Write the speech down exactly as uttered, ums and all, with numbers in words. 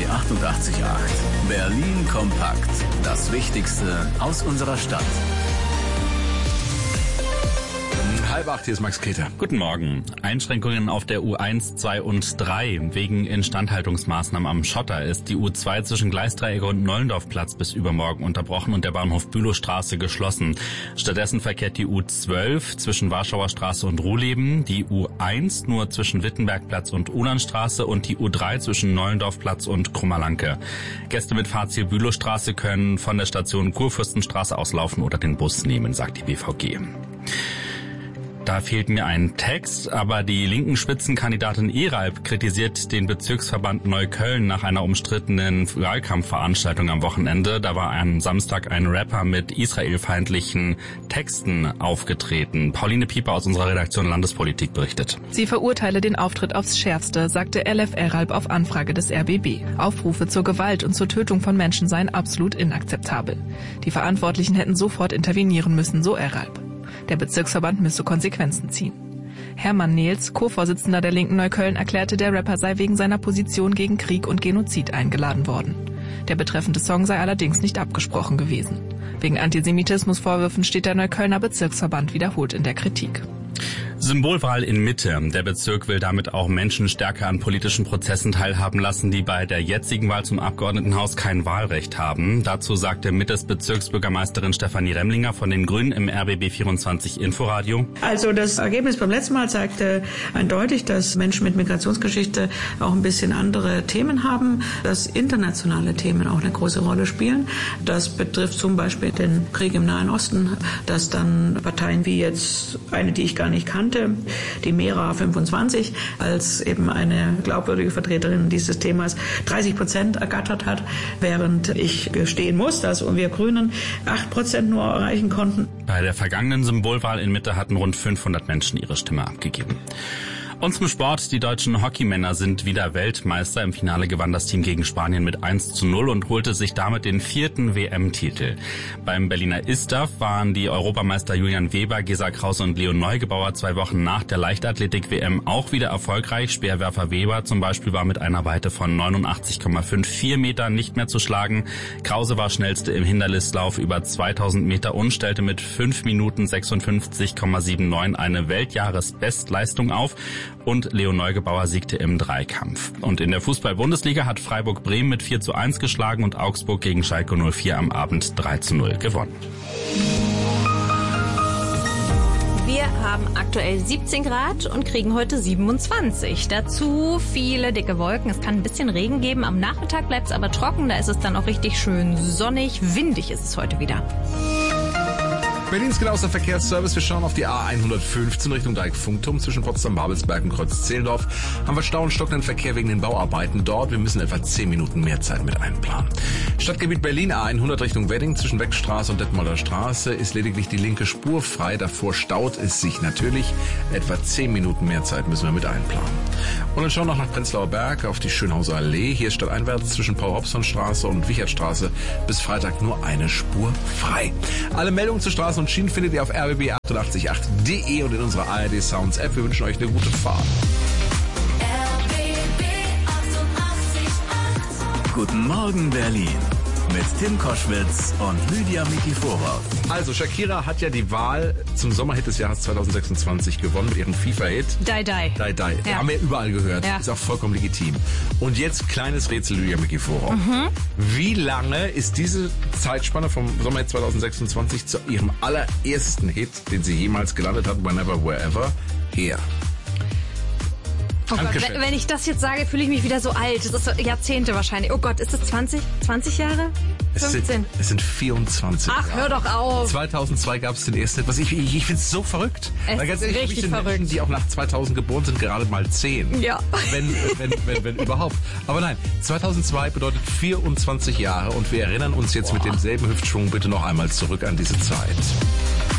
achtundachtzig Komma acht. Berlin kompakt. Das Wichtigste aus unserer Stadt. Halb acht, hier ist Max Keter. Guten Morgen. Einschränkungen auf der U eins, zwei und drei. Wegen Instandhaltungsmaßnahmen am Schotter ist die U zwei zwischen Gleisdreieck und Nollendorfplatz bis übermorgen unterbrochen und der Bahnhof Bülowstraße geschlossen. Stattdessen verkehrt die U zwölf zwischen Warschauer Straße und Ruhleben, die U eins nur zwischen Wittenbergplatz und Ulandstraße und die U drei zwischen Nollendorfplatz und Krummerlanke. Gäste mit Fahrziel Bülowstraße können von der Station Kurfürstenstraße auslaufen oder den Bus nehmen, sagt die B V G. Da fehlt mir ein Text, aber die linken Spitzenkandidatin Eralb kritisiert den Bezirksverband Neukölln nach einer umstrittenen Wahlkampfveranstaltung am Wochenende. Da war am Samstag ein Rapper mit israelfeindlichen Texten aufgetreten. Pauline Pieper aus unserer Redaktion Landespolitik berichtet. Sie verurteile den Auftritt aufs Schärfste, sagte Elif Eralb auf Anfrage des R B B. Aufrufe zur Gewalt und zur Tötung von Menschen seien absolut inakzeptabel. Die Verantwortlichen hätten sofort intervenieren müssen, so Eralb. Der Bezirksverband müsse Konsequenzen ziehen. Hermann Nehls, Co-Vorsitzender der Linken Neukölln, erklärte, der Rapper sei wegen seiner Position gegen Krieg und Genozid eingeladen worden. Der betreffende Song sei allerdings nicht abgesprochen gewesen. Wegen Antisemitismusvorwürfen steht der Neuköllner Bezirksverband wiederholt in der Kritik. Symbolwahl in Mitte. Der Bezirk will damit auch Menschen stärker an politischen Prozessen teilhaben lassen, die bei der jetzigen Wahl zum Abgeordnetenhaus kein Wahlrecht haben. Dazu sagte Mittes Bezirksbürgermeisterin Stefanie Remlinger von den Grünen im R B B vierundzwanzig Inforadio. Also das Ergebnis beim letzten Mal zeigte eindeutig, dass Menschen mit Migrationsgeschichte auch ein bisschen andere Themen haben, dass internationale Themen auch eine große Rolle spielen. Das betrifft zum Beispiel den Krieg im Nahen Osten, dass dann Parteien wie jetzt eine, die ich gar nicht kannte, die Mera fünfundzwanzig, als eben eine glaubwürdige Vertreterin dieses Themas dreißig Prozent ergattert hat, während ich gestehen muss, dass wir Grünen acht Prozent nur erreichen konnten. Bei der vergangenen Symbolwahl in Mitte hatten rund fünfhundert Menschen ihre Stimme abgegeben. Und zum Sport. Die deutschen Hockeymänner sind wieder Weltmeister. Im Finale gewann das Team gegen Spanien mit eins zu null und holte sich damit den vierten W M-Titel. Beim Berliner Istaf waren die Europameister Julian Weber, Gesa Krause und Leon Neugebauer zwei Wochen nach der Leichtathletik-W M auch wieder erfolgreich. Speerwerfer Weber zum Beispiel war mit einer Weite von neunundachtzig Komma vierundfünfzig Metern nicht mehr zu schlagen. Krause war schnellste im Hindernislauf über zweitausend Meter und stellte mit fünf Minuten sechsundfünfzig Komma neunundsiebzig eine Weltjahresbestleistung auf. Und Leon Neugebauer siegte im Dreikampf. Und in der Fußball-Bundesliga hat Freiburg Bremen mit vier zu eins geschlagen und Augsburg gegen Schalke null vier am Abend drei zu null gewonnen. Wir haben aktuell siebzehn Grad und kriegen heute siebenundzwanzig. Dazu viele dicke Wolken. Es kann ein bisschen Regen geben. Am Nachmittag bleibt es aber trocken. Da ist es dann auch richtig schön sonnig. Windig ist es heute wieder. Berlins genauester Verkehrsservice. Wir schauen auf die A hundertfünfzehn Richtung Dreieck-Funkturm zwischen Potsdam-Babelsberg und Kreuz-Zehlendorf. Haben wir Stau und stockenden Verkehr wegen den Bauarbeiten dort. Wir müssen etwa zehn Minuten mehr Zeit mit einplanen. Stadtgebiet Berlin A hundert Richtung Wedding zwischen Beckstraße und Detmolder Straße ist lediglich die linke Spur frei. Davor staut es sich natürlich. Etwa zehn Minuten mehr Zeit müssen wir mit einplanen. Und dann schauen wir noch nach Prenzlauer Berg auf die Schönhauser Allee. Hier ist stadteinwärts zwischen Paul-Hobson-Straße und Wichertstraße bis Freitag nur eine Spur frei. Alle Meldungen zu Straßen und Schienen findet ihr auf r b b achtundachtzig Komma acht punkt de und in unserer A R D Sounds App. Wir wünschen euch eine gute Fahrt. R B B achtundachtzig Komma acht. Guten Morgen Berlin. Mit Tim Koschwitz und Lydia Mikiforov. Also, Shakira hat ja die Wahl zum Sommerhit des Jahres zweitausendsechsundzwanzig gewonnen mit ihrem FIFA-Hit. Die, die. Die, die. Ja. Haben wir überall gehört. Ja. Ist auch vollkommen legitim. Und jetzt kleines Rätsel, Lydia Mikiforov. Mhm. Wie lange ist diese Zeitspanne vom Sommerhit zweitausendsechsundzwanzig zu ihrem allerersten Hit, den sie jemals gelandet hat, Whenever, Wherever, her? Oh Gott, wenn ich das jetzt sage, fühle ich mich wieder so alt. Das ist so Jahrzehnte wahrscheinlich. Oh Gott, ist das zwanzig? zwanzig Jahre? Es sind, fünfzehn? es sind vierundzwanzig Ach, Jahre. hör doch auf. zweitausendzwei gab es den ersten Hit. Was ich ich, ich finde es so verrückt. Es Weil ganz ist ehrlich, richtig ich bin verrückt. Menschen, die auch nach zweitausend geboren sind, gerade mal zehn. Ja. Wenn, wenn, wenn, wenn überhaupt. Aber nein, zweitausendzwei bedeutet vierundzwanzig Jahre und wir erinnern uns jetzt Boah. mit demselben Hüftschwung bitte noch einmal zurück an diese Zeit.